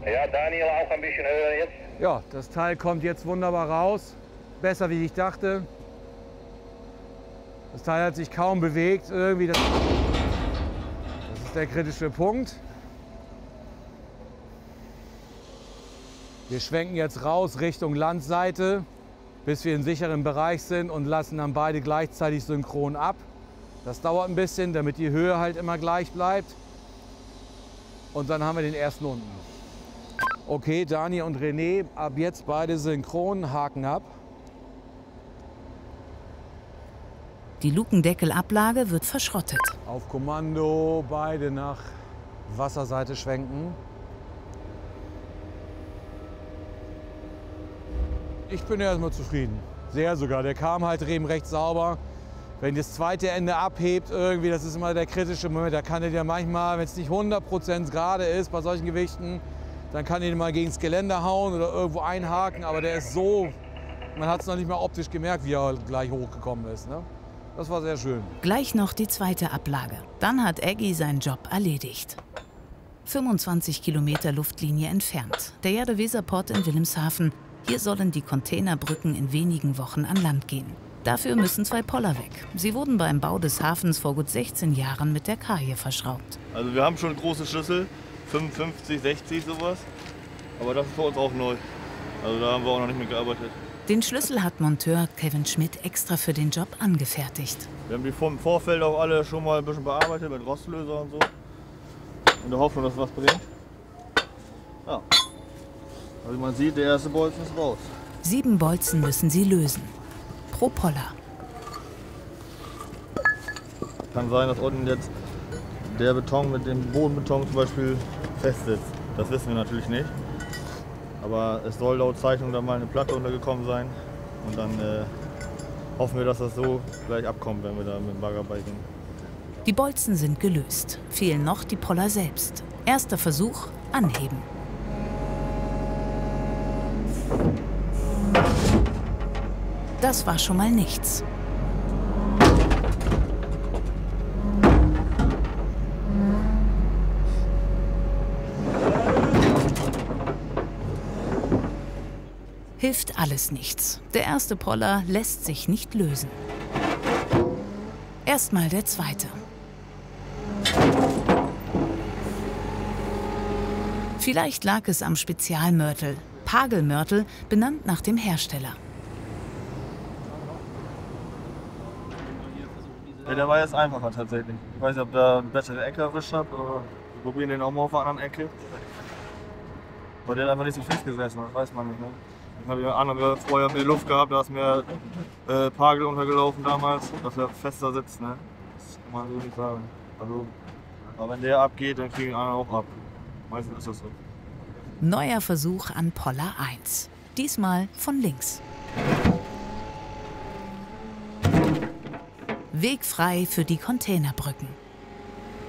Ja, Daniel, auch ein bisschen höher jetzt. Ja, das Teil kommt jetzt wunderbar raus. Besser, wie ich dachte. Das Teil hat sich kaum bewegt. Irgendwie das ist der kritische Punkt. Wir schwenken jetzt raus Richtung Landseite, bis wir im sicheren Bereich sind und lassen dann beide gleichzeitig synchron ab. Das dauert ein bisschen, damit die Höhe halt immer gleich bleibt. Und dann haben wir den ersten unten. Okay, Dani und René, ab jetzt beide synchron, Haken ab. Die Lukendeckelablage wird verschrottet. Auf Kommando beide nach Wasserseite schwenken. Ich bin erstmal zufrieden. Sehr sogar. Der kam halt eben recht sauber. Wenn das zweite Ende abhebt, irgendwie, das ist immer der kritische Moment. Da kann er dir manchmal, wenn es nicht 100% gerade ist bei solchen Gewichten, dann kann er ihn mal gegen das Geländer hauen oder irgendwo einhaken. Aber der ist so, man hat es noch nicht mal optisch gemerkt, wie er gleich hochgekommen ist. Ne? Das war sehr schön. Gleich noch die zweite Ablage. Dann hat Eggy seinen Job erledigt. 25 Kilometer Luftlinie entfernt. Der Jade-Weser-Port in Wilhelmshaven. Hier sollen die Containerbrücken in wenigen Wochen an Land gehen. Dafür müssen 2 Poller weg. Sie wurden beim Bau des Hafens vor gut 16 Jahren mit der Kaje verschraubt. Also wir haben schon große Schlüssel, 55, 60 sowas. Aber das ist für uns auch neu. Also da haben wir auch noch nicht mit gearbeitet. Den Schlüssel hat Monteur Kevin Schmidt extra für den Job angefertigt. Wir haben die vom Vorfeld auch alle schon mal ein bisschen bearbeitet mit Rostlöser und so. In der Hoffnung, dass es was bringt. Ja. Also man sieht, der erste Bolzen ist raus. 7 Bolzen müssen sie lösen. Pro Poller. Kann sein, dass unten jetzt der Beton mit dem Bodenbeton zum Beispiel fest sitzt. Das wissen wir natürlich nicht. Aber es soll laut Zeichnung da mal eine Platte untergekommen sein. Und dann hoffen wir, dass das so gleich abkommt, wenn wir da mit dem Bagger beigehen. Die Bolzen sind gelöst. Fehlen noch die Poller selbst. Erster Versuch, anheben. Das war schon mal nichts. Hilft alles nichts. Der erste Poller lässt sich nicht lösen. Erstmal der zweite. Vielleicht lag es am Spezialmörtel. Pagelmörtel, benannt nach dem Hersteller. Ja, der war jetzt einfacher tatsächlich. Ich weiß nicht, ob da eine bessere Ecke erwischt hat, aber wir probieren den auch mal auf einer anderen Ecke. Aber der hat einfach nicht so fest gesessen, das weiß man nicht. Ne? Ich habe ja andere vorher mehr Luft gehabt, da ist mir Pagel untergelaufen damals, dass er fester sitzt. Ne? Das kann man so nicht sagen. Also, aber wenn der abgeht, dann kriegen andere auch ab. Meistens ist das so. Neuer Versuch an Poller 1. Diesmal von links. Weg frei für die Containerbrücken.